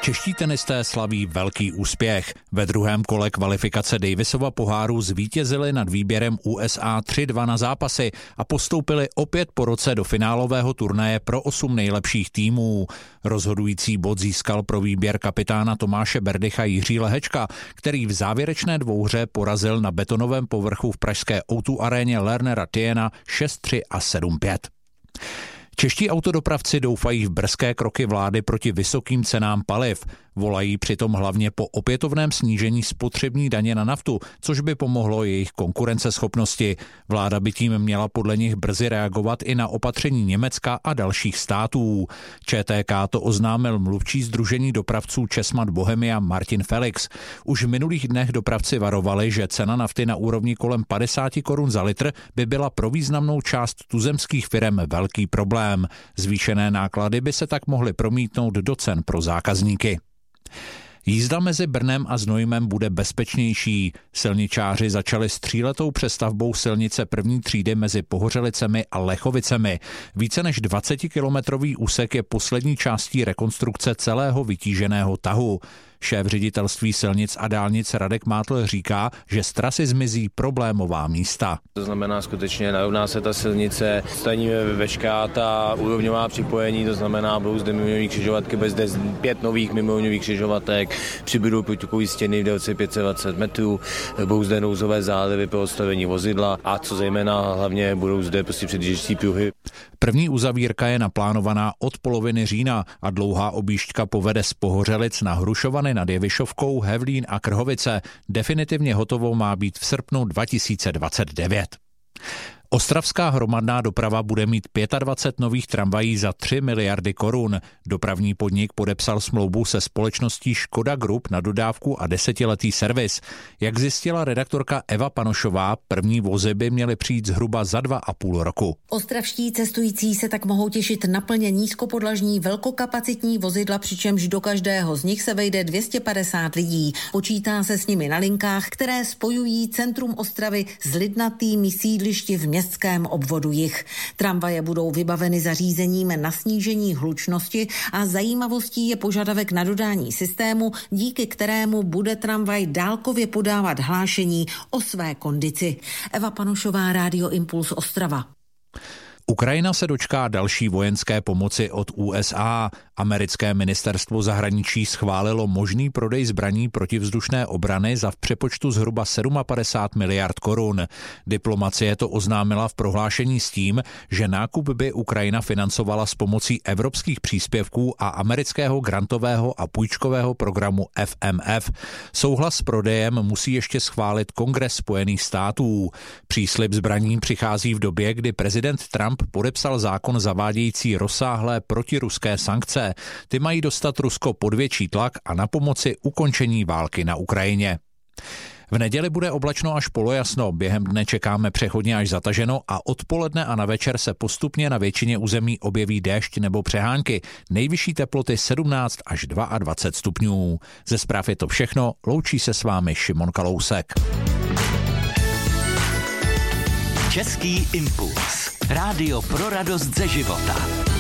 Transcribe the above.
Čeští tenisté slaví velký úspěch. Ve druhém kole kvalifikace Davisova poháru zvítězili nad výběrem USA 3-2 na zápasy a postoupili opět po roce do finálového turnaje pro 8 nejlepších týmů. Rozhodující bod získal pro výběr kapitána Tomáše Berdycha Jiří Lehečka, který v závěrečné dvouhře porazil na betonovém povrchu v pražské O2 aréně Lernera Thiena 6-3 a 7-5. Čeští autodopravci doufají v brzké kroky vlády proti vysokým cenám paliv. Volají přitom hlavně po opětovném snížení spotřební daně na naftu, což by pomohlo jejich konkurenceschopnosti. Vláda by tím měla podle nich brzy reagovat i na opatření Německa a dalších států. ČTK to oznámil mluvčí sdružení dopravců Česmad Bohemia Martin Felix. Už v minulých dnech dopravci varovali, že cena nafty na úrovni kolem 50 korun za litr by byla pro významnou část tuzemských firem velký problém. Zvýšené náklady by se tak mohly promítnout do cen pro zákazníky. Jízda mezi Brnem a Znojmem bude bezpečnější. Silničáři začali s 3letou přestavbou silnice první třídy mezi Pohořelicemi a Lechovicemi. Více než 20-kilometrový úsek je poslední částí rekonstrukce celého vytíženého tahu. Šéf ředitelství silnic a dálnic Radek Mátl říká, že z trasy zmizí problémová místa. To znamená skutečně narovná se ta silnice, staníme veškerá ta úrovňová připojení, to znamená budou zde mimoňové křižovatky, bez 5 nových mimoňových křižovatek, přibudou průtokové stěny v délce 520 metrů, budou zde nouzové zálivy pro odstavení vozidla a co zejména hlavně budou zde prostě předjížděcí pruhy. První uzavírka je naplánovaná od poloviny října a dlouhá objížďka povede z Pohořelic na Hrušovany nad Jevišovkou, Hevlín a Krhovice. Definitivně hotovou má být v srpnu 2029. Ostravská hromadná doprava bude mít 25 nových tramvají za 3 miliardy korun. Dopravní podnik podepsal smlouvu se společností Škoda Group na dodávku a 10letý servis. Jak zjistila redaktorka Eva Panošová, první vozy by měly přijít zhruba za 2,5 roku. Ostravští cestující se tak mohou těšit na plně nízkopodlažní velkokapacitní vozidla, přičemž do každého z nich se vejde 250 lidí. Počítá se s nimi na linkách, které spojují centrum Ostravy s lidnatými sídlišti v městském obvodu Jih. Tramvaje budou vybaveny zařízením na snížení hlučnosti a zajímavostí je požadavek na dodání systému, díky kterému bude tramvaj dálkově podávat hlášení o své kondici. Eva Panošová, Rádio Impuls Ostrava. Ukrajina se dočká další vojenské pomoci od USA. Americké ministerstvo zahraničí schválilo možný prodej zbraní protivzdušné obrany za v přepočtu zhruba 57 miliard korun. Diplomacie to oznámila v prohlášení s tím, že nákup by Ukrajina financovala s pomocí evropských příspěvků a amerického grantového a půjčkového programu FMF. Souhlas s prodejem musí ještě schválit Kongres Spojených států. Příslib zbraní přichází v době, kdy prezident Trump podepsal zákon zavádějící rozsáhlé protiruské sankce. Ty mají dostat Rusko pod větší tlak a na pomoci ukončení války na Ukrajině. V neděli bude oblačno až polojasno, během dne čekáme přechodně až zataženo a odpoledne a na večer se postupně na většině území objeví déšť nebo přehánky. Nejvyšší teploty 17 až 22 stupňů. Ze zpráv je to všechno, loučí se s vámi Šimon Kalousek. Český impuls. Rádio pro radost ze života.